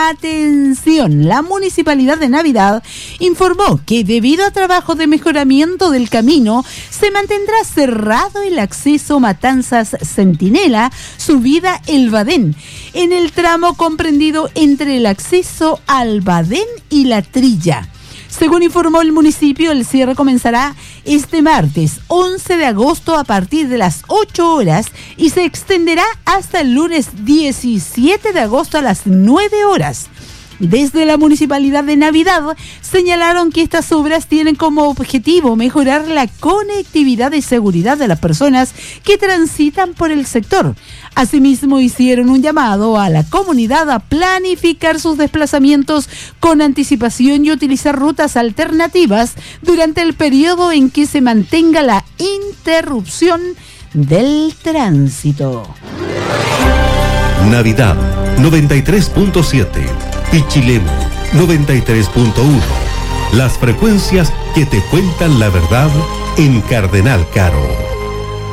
Atención, la Municipalidad de Navidad informó que debido a trabajos de mejoramiento del camino, se mantendrá cerrado el acceso Matanzas Centinela, subida El Badén, en el tramo comprendido entre el acceso al Badén y La Trilla. Según informó el municipio, el cierre comenzará este martes 11 de agosto a partir de las 8 horas y se extenderá hasta el lunes 17 de agosto a las 9 horas. Desde la Municipalidad de Navidad señalaron que estas obras tienen como objetivo mejorar la conectividad y seguridad de las personas que transitan por el sector. Asimismo, hicieron un llamado a la comunidad a planificar sus desplazamientos con anticipación y utilizar rutas alternativas durante el periodo en que se mantenga la interrupción del tránsito. Navidad 93.7, Pichilemu 93.1. Las frecuencias que te cuentan la verdad en Cardenal Caro.